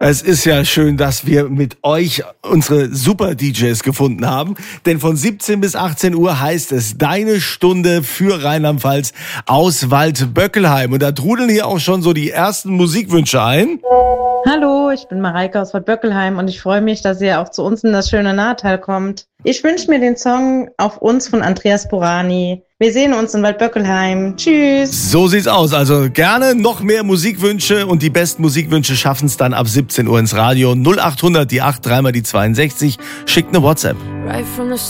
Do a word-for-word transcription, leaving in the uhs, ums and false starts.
Es ist ja schön, dass wir mit euch unsere Super-D Js gefunden haben. Denn von siebzehn bis achtzehn Uhr heißt es Deine Stunde für Rheinland-Pfalz aus Waldböckelheim. Und da trudeln hier auch schon so die ersten Musikwünsche ein. Hallo, ich bin Mareike aus Waldböckelheim und ich freue mich, dass ihr auch zu uns in das schöne Nahtal kommt. Ich wünsche mir den Song Auf uns von Andreas Borani. Wir sehen uns in Waldböckelheim. Tschüss. So sieht's aus. Also gerne noch mehr Musikwünsche und die besten Musikwünsche schaffen es dann ab siebzehn Uhr ins Radio. null acht hundert, die acht, dreimal die zweiundsechzig. Schickt eine WhatsApp. Right from the